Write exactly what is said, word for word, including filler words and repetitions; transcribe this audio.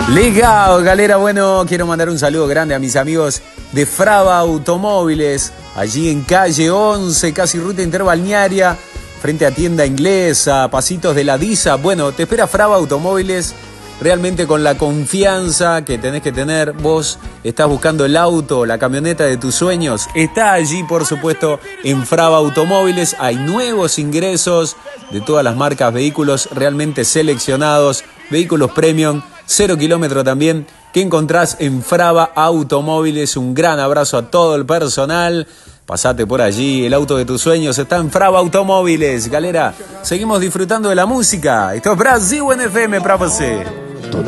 Legal, galera, bueno, quiero mandar un saludo grande a mis amigos de Frava Automóviles, allí en calle once, casi ruta interbalnearia, frente a tienda inglesa, pasitos de la Disa. Bueno, te espera Frava Automóviles, realmente con la confianza que tenés que tener. Vos estás buscando el auto, la camioneta de tus sueños, está allí, por supuesto, en Frava Automóviles. Hay nuevos ingresos de todas las marcas, vehículos realmente seleccionados, vehículos premium, cero kilómetro también, que encontrás en Frava Automóviles. Un gran abrazo a todo el personal. Pasate por allí, el auto de tus sueños está en Frava Automóviles. Galera, seguimos disfrutando de la música. Esto es Brasil en F M para você.